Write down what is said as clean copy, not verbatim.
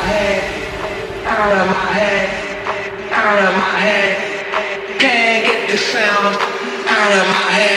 head, out of my head, out of my head. Can't get the sound out of my head.